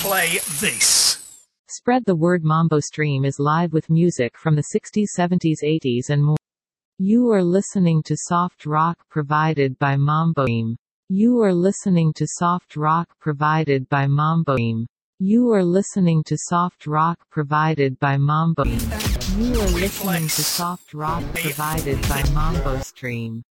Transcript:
play this. Spread the word. Mambo Stream is live with music from the 60s, 70s, 80s and more. You are listening to soft rock provided by Mambo Stream. You are listening to soft rock provided by Mambo Stream. You are listening to soft rock provided by Mambo Stream. You are listening to soft rock provided by Mambo Stream.